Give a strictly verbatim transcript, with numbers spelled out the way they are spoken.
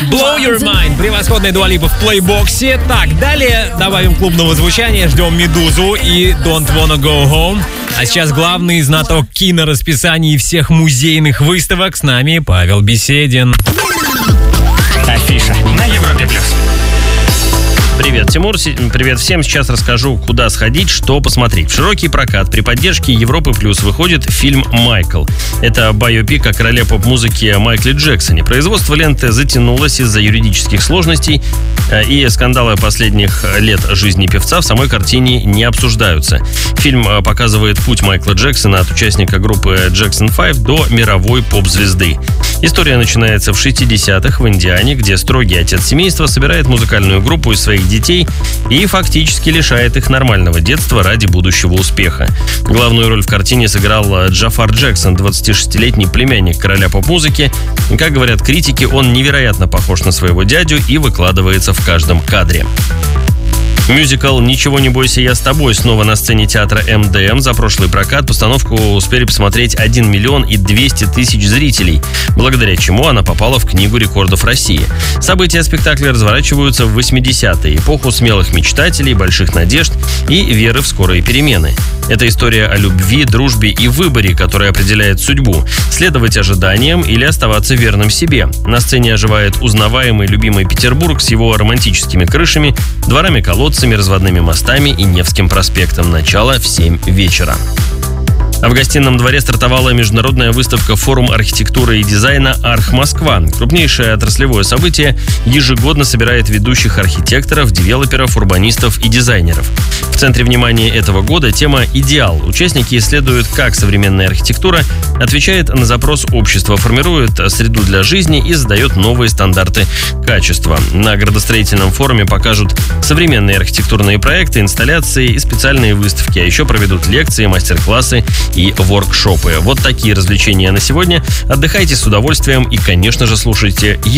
Blow Your Mind. Превосходная Дуа Липа в плейбоксе. Так, далее добавим клубного звучания. Ждем Медузу и Don't Wanna Go Home. А сейчас главный знаток кинорасписаний всех музейных выставок. С нами Павел Беседин. Афиша на Европе плюс. Привет, Тимур. Привет всем. Сейчас расскажу, куда сходить, что посмотреть. В широкий прокат при поддержке Европы Плюс выходит фильм «Майкл». Это байопик о короле поп-музыки Майкле Джексоне. Производство ленты затянулось из-за юридических сложностей, и скандалы последних лет жизни певца в самой картине не обсуждаются. Фильм показывает путь Майкла Джексона от участника группы Jackson пять до мировой поп-звезды. История начинается в шестидесятых в Индиане, где строгий отец семейства собирает музыкальную группу из своих детей и фактически лишает их нормального детства ради будущего успеха. Главную роль в картине сыграл Джафар Джексон, двадцатишестилетний племянник короля поп-музыки. Как говорят критики, он невероятно похож на своего дядю и выкладывается в каждом кадре. Мюзикл «Ничего не бойся, я с тобой» снова на сцене театра эм дэ эм. За прошлый прокат постановку успели посмотреть один миллион и двести тысяч зрителей, благодаря чему она попала в Книгу рекордов России. События спектакля разворачиваются в восьмидесятые, эпоху смелых мечтателей, больших надежд и веры в скорые перемены. Это история о любви, дружбе и выборе, который определяет судьбу – следовать ожиданиям или оставаться верным себе. На сцене оживает узнаваемый любимый Петербург с его романтическими крышами, дворами-колодцами, разводными мостами и Невским проспектом. Начало в семь вечера. А в Гостином дворе стартовала международная выставка «Форум архитектуры и дизайна Арх-Москва». Крупнейшее отраслевое событие ежегодно собирает ведущих архитекторов, девелоперов, урбанистов и дизайнеров. В центре внимания этого года тема «Идеал». Участники исследуют, как современная архитектура отвечает на запрос общества, формирует среду для жизни и задает новые стандарты качества. На градостроительном форуме покажут современные архитектурные проекты, инсталляции и специальные выставки, а еще проведут лекции, мастер-классы и воркшопы. Вот такие развлечения на сегодня. Отдыхайте с удовольствием и, конечно же, слушайте